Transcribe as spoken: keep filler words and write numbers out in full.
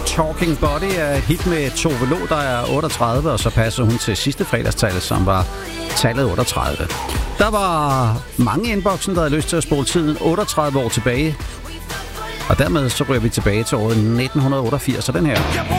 Talking Body er et hit med Tove Lo, der er otteogtredive, og så passer hun til sidste fredagstal, som var tallet otteogtredive. Der var mange i inboxen, der havde lyst til at spole tiden otteogtredive år tilbage. Og dermed så ryger vi tilbage til året nitten otteogfirs, og den her.